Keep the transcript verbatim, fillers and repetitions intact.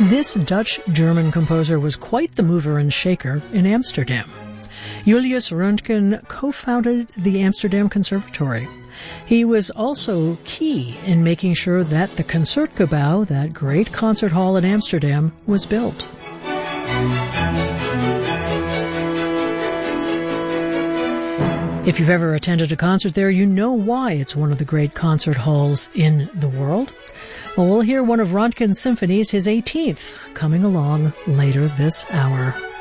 This Dutch-German composer was quite the mover and shaker in Amsterdam. Julius Röntgen co-founded the Amsterdam Conservatory. He was also key in making sure that the Concertgebouw, that great concert hall in Amsterdam, was built. If you've ever attended a concert there, you know why it's one of the great concert halls in the world. Well, we'll hear one of Röntgen's symphonies, his eighteenth, coming along later this hour.